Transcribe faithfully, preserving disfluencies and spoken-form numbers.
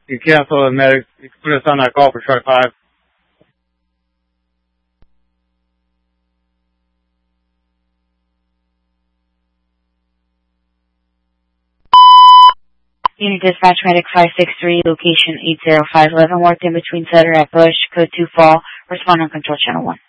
You can cancel the medic. You can put us on that call for truck five. Unit Dispatch Medic five six three, location eight zero five Leavenworth, in between Sutter at Bush, code two fall, respond on control channel one.